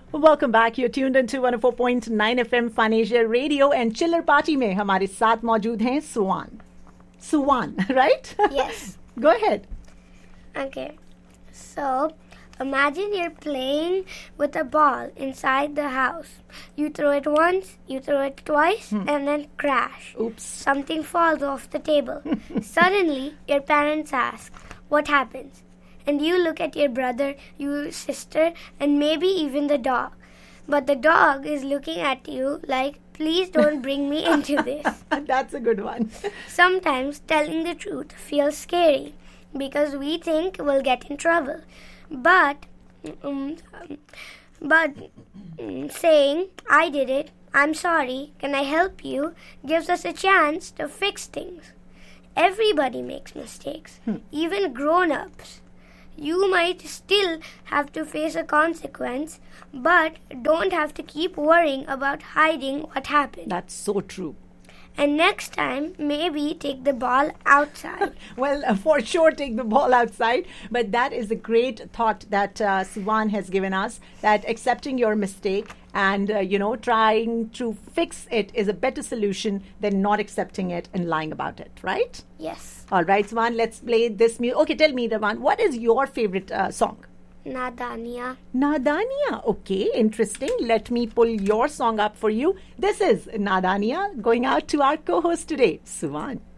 Welcome back. You're tuned into 104.9 FM Fun Asia Radio and Chiller Party में हमारे साथ मौजूद हैं सुवान. Suwan, right? Yes. Go ahead. Okay. So, imagine you're playing with a ball inside the house. You throw it once, you throw it twice, and then crash. Oops. Something falls off the table. Suddenly, your parents ask, what happens? And you look at your brother, your sister, and maybe even the dog. But the dog is looking at you like, please don't bring me into this. That's a good one. Sometimes telling the truth feels scary because we think we'll get in trouble. But saying, I did it, I'm sorry, can I help you, gives us a chance to fix things. Everybody makes mistakes, even grown-ups. You might still have to face a consequence, but don't have to keep worrying about hiding what happened. That's so true. And next time, maybe take the ball outside. Well, for sure, take the ball outside. But that is a great thought that Suwan has given us, that accepting your mistake and, trying to fix it is a better solution than not accepting it and lying about it, right? Yes. All right, Suwan, let's play this music. Okay, tell me, Ravan, what is your favorite song? Nadania. Nadania. Okay, interesting. Let me pull your song up for you. This is Nadania going out to our co-host today, Suwan.